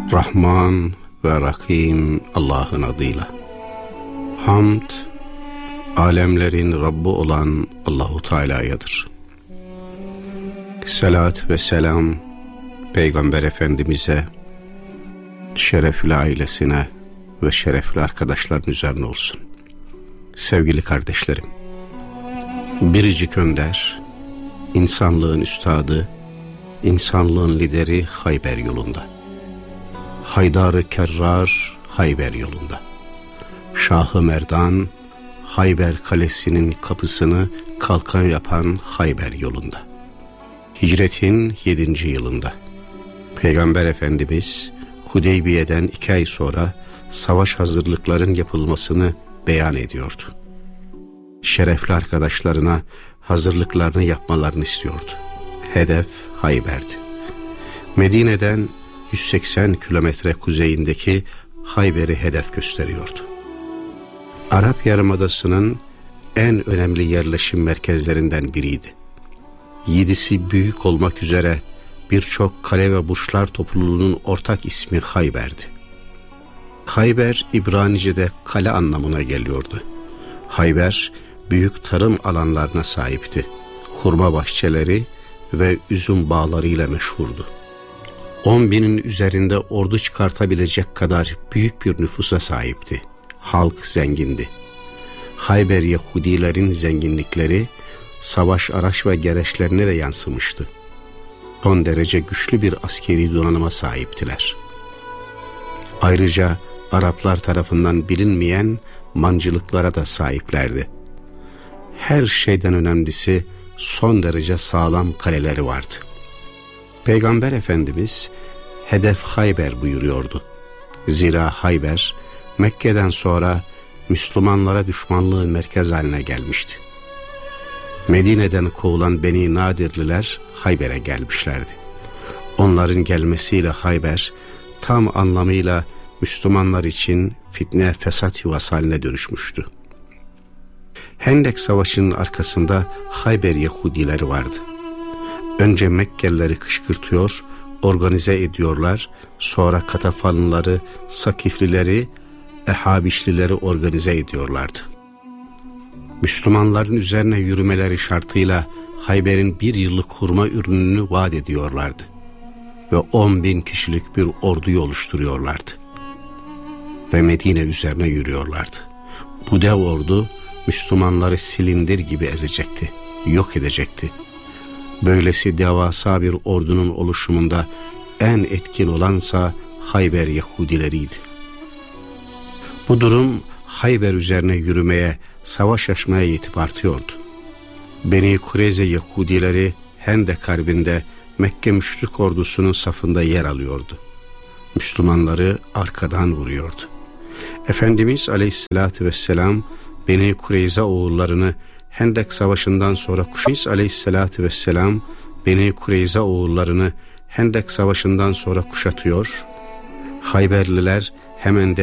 Rahman ve Rahim Allah'ın adıyla. Hamd, alemlerin Rabbi olan Allahu Teala'yadır. Salat ve selam Peygamber Efendimiz'e, şerefli ailesine ve şerefli arkadaşların üzerine olsun. Sevgili kardeşlerim, biricik önder, insanlığın üstadı, insanlığın lideri Hayber yolunda. Haydar-ı Kerrar Hayber yolunda. Şah-ı Merdan Hayber Kalesi'nin kapısını kalkan yapan Hayber yolunda. Hicretin 7. yılında. Peygamber Efendimiz Hudeybiye'den 2 ay sonra savaş hazırlıkların yapılmasını beyan ediyordu. Şerefli arkadaşlarına hazırlıklarını yapmalarını istiyordu. Hedef Hayber'di. Medine'den 180 kilometre kuzeyindeki Hayber'i hedef gösteriyordu. Arap Yarımadası'nın en önemli yerleşim merkezlerinden biriydi. 7'si büyük olmak üzere birçok kale ve burçlar topluluğunun ortak ismi Hayber'di. Hayber, İbranice'de kale anlamına geliyordu. Hayber, büyük tarım alanlarına sahipti. Hurma bahçeleri ve üzüm bağlarıyla meşhurdu. 10.000'in üzerinde ordu çıkartabilecek kadar büyük bir nüfusa sahipti. Halk zengindi. Hayber Yahudilerin zenginlikleri savaş araç ve gereçlerine de yansımıştı. Son derece güçlü bir askeri donanıma sahiptiler. Ayrıca Araplar tarafından bilinmeyen mancılıklara da sahiplerdi. Her şeyden önemlisi son derece sağlam kaleleri vardı. Peygamber Efendimiz hedef Hayber buyuruyordu. Zira Hayber Mekke'den sonra Müslümanlara düşmanlığın merkez haline gelmişti. Medine'den kovulan Beni Nadirliler Hayber'e gelmişlerdi. Onların gelmesiyle Hayber tam anlamıyla Müslümanlar için fitne fesat yuvası haline dönüşmüştü. Hendek Savaşı'nın arkasında Hayber Yahudileri vardı. Önce Mekkelileri kışkırtıyor, organize ediyorlar, sonra Katafalınları, Sakiflileri, Ehabişlileri organize ediyorlardı. Müslümanların üzerine yürümeleri şartıyla Hayber'in 1 yıllık hurma ürününü vaat ediyorlardı ve 10.000 kişilik bir orduyu oluşturuyorlardı ve Medine üzerine yürüyorlardı. Bu dev ordu Müslümanları silindir gibi ezecekti, yok edecekti. Böylesi devasa bir ordunun oluşumunda en etkin olansa Hayber Yahudileriydi. Bu durum Hayber üzerine yürümeye, savaş açmaya yetip artıyordu. Beni Kureyze Yahudileri Hendek Harbi'nde Mekke müşrik ordusunun safında yer alıyordu. Müslümanları arkadan vuruyordu. Efendimiz Aleyhisselatü Vesselam Beni Kureyze oğullarını Hendek Savaşı'ndan sonra kuşatıyor. Hayberliler hemen